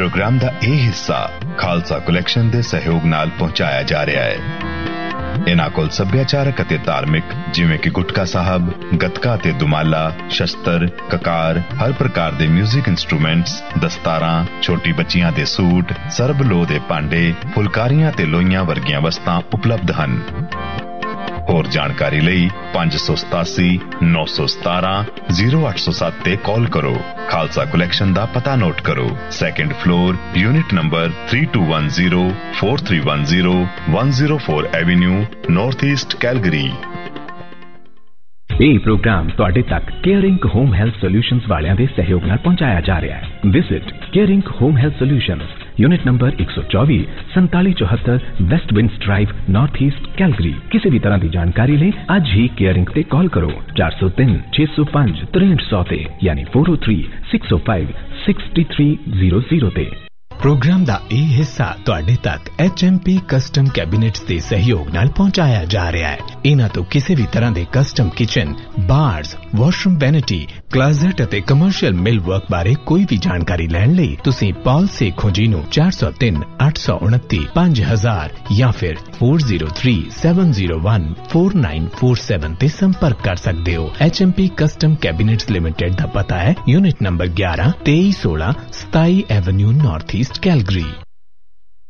Programme दा ਇਹ ਹਿੱਸਾ ਖਾਲਸਾ ਕਲੈਕਸ਼ਨ ਦੇ ਸਹਿਯੋਗ ਨਾਲ ਪਹੁੰਚਾਇਆ ਜਾ ਰਿਹਾ ਹੈ। ਇਹਨਾਂ ਕੋਲ ਸੱਭਿਆਚਾਰਕ ਅਤੇ ਧਾਰਮਿਕ ਜਿਵੇਂ ਕਿ ਗੁਟਕਾ ਸਾਹਿਬ, ਗੱਤਕਾ ਤੇ ਦੁਮਾਲਾ, ਸ਼ਸਤਰ, ਕਕਾਰ, ਹਰ ਪ੍ਰਕਾਰ ਦੇ 뮤직 ਇੰਸਟਰੂਮੈਂਟਸ, ਦਸਤਾਰਾਂ, ਛੋਟੀ ਬੱਚੀਆਂ ਦੇ ਸੂਟ, ਸਰਬ ਲੋਹ ਦੇ ਭਾਂਡੇ, ਫੁਲਕਾਰੀਆਂ ਤੇ ਲੋਈਆਂ ਵਰਗੀਆਂ ਵਸਤਾਂ ਉਪਲਬਧ ਹਨ। ਹੋਰ ਜਾਣਕਾਰੀ ਲਈ 587 917 0807 ਤੇ ਕਾਲ ਕਰੋ। ਖਾਲਸਾ ਕਲੈਕਸ਼ਨ ਦਾ ਪਤਾ ਨੋਟ ਕਰੋ। 2nd floor, unit number 3210 4310 104 avenue, north East, Calgary. ਇਹ ਪ੍ਰੋਗਰਾਮ ਤੁਹਾਡੇ ਤੱਕ ਕੇਅਰਿੰਗ ਹੋਮ ਹੈਲਥ ਸੋਲਿਊਸ਼ਨਜ਼ ਵਾਲਿਆਂ ਦੇ ਸਹਿਯੋਗ ਨਾਲ ਪਹੁੰਚਾਇਆ ਜਾ ਰਿਹਾ ਹੈ। Visit caring home health solutions, unit number 124 4774 waste winds drive, north east, Calgary. किसी भी तरह की जानकारी ले आज ही केयरिंग ते कॉल करो 403 605 6300 ते यानी 403 605 6300 ते। प्रोग्राम दा ਇਹ ਹਿੱਸਾ ਤੁਹਾਡੇ ਤੱਕ HMP ਕਸਟਮ ਕੈਬਿਨੇਟਸ ਦੇ ਸਹਿਯੋਗ ਨਾਲ ਪਹੁੰਚਾਇਆ ਜਾ ਰਿਹਾ ਹੈ। ਇਹਨਾਂ ਤੋਂ ਕਿਸੇ ਵੀ ਤਰ੍ਹਾਂ ਦੇ ਕਸਟਮ ਕਿਚਨ, ਬਾਰਸ, ਵਾਸ਼ਰੂਮ ਵੈਨਿਟੀ, ਕਲੋਜ਼ਟ ਅਤੇ ਕਮਰਸ਼ੀਅਲ ਮਿਲ ਵਰਕ ਬਾਰੇ ਕੋਈ ਵੀ ਜਾਣਕਾਰੀ ਲੈਣ ਲਈ ਤੁਸੀਂ ਪੌਲ ਸੇਖੋਂ ਜੀ ਨੂੰ 403 829 5000 ਜਾਂ ਫਿਰ 403 701 4947 ਤੇ ਸੰਪਰਕ ਕਰ ਸਕਦੇ ਹੋ। HMP ਕਸਟਮ ਕੈਬਿਨੇਟਸ ਲਿਮਿਟਿਡ ਦਾ ਪਤਾ ਹੈ unit number 11 2316 27 avenue, north East, Calgary।